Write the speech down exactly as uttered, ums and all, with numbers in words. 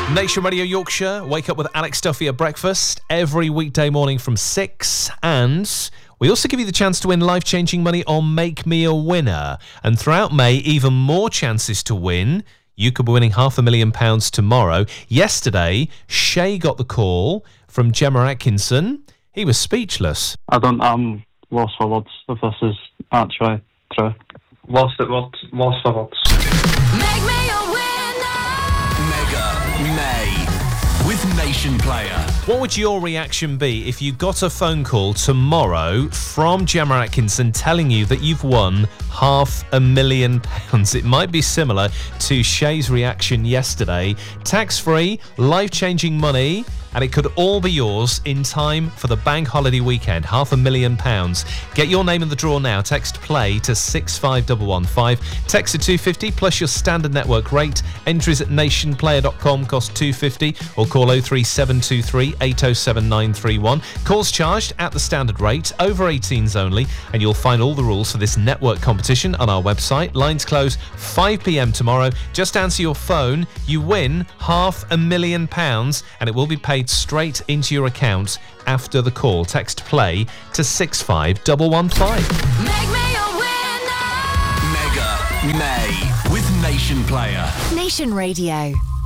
Nation Radio Yorkshire, wake up with Alex Duffy at breakfast every weekday morning from six. And we also give you the chance to win life-changing money on Make Me a Winner. And throughout May, even more chances to win. You could be winning half a million pounds tomorrow. Yesterday, Shay got the call from Gemma Atkinson. He was speechless. I don't, I'm lost for words if this is actually true. Lost at words, lost for words. Make me a winner. Mega May with Nation Player. What would your reaction be if you got a phone call tomorrow from Gemma Atkinson telling you that you've won half a million pounds? It might be similar to Shay's reaction yesterday. Tax-free, life-changing money, and it could all be yours in time for the bank holiday weekend. Half a million pounds. Get your name in the draw now. Text play to six five one one five. Text to two fifty plus your standard network rate. Entries at nation player dot com cost two fifty, or call oh three seven two three eight oh seven nine three one. Calls charged at the standard rate, over eighteens only, and you'll find all the rules for this network competition on our website. Lines close five p.m. tomorrow. Just answer your phone. You win half a million pounds, and it will be paid straight into your account after the call. Text play to six five one one five. Make me a winner. Mega May with Nation Player. Nation Radio.